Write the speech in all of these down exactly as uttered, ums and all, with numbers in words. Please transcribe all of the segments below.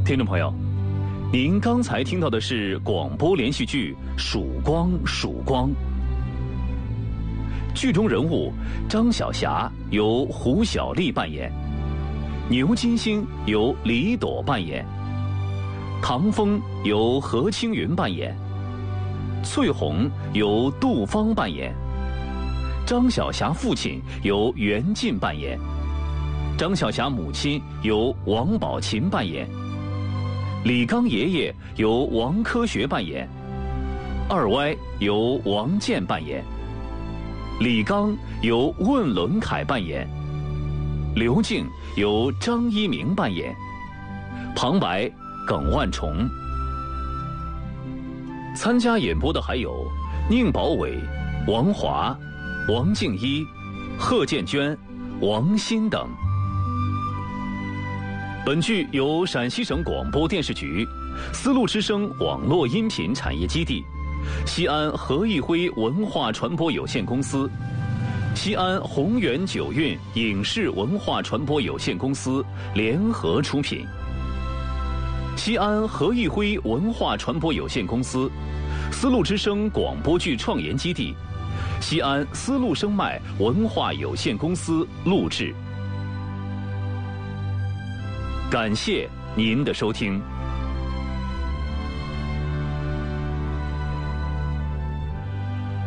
听众朋友，您刚才听到的是广播连续剧《曙光曙光》，剧中人物张晓霞由胡小丽扮演，牛金星由李朵扮演，唐风由何青云扮演，翠红由杜芳扮演，张晓霞父亲由袁晋扮演，张晓霞母亲由王宝琴扮演，李刚爷爷由王科学扮演，二歪由王健扮演，李刚由问伦凯扮演，刘静由张一鸣扮演，旁白耿万重。参加演播的还有宁宝伟、王华、王静一、贺建娟、王鑫等。本剧由陕西省广播电视局、丝路之声网络音频产业基地、西安何义辉文化传播有限公司、西安宏源九韵影视文化传播有限公司联合出品。西安何义辉文化传播有限公司、丝路之声广播剧创研基地、西安丝路声脉文化有限公司录制。感谢您的收听。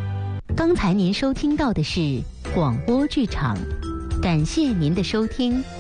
刚才您收听到的是广播剧场，感谢您的收听。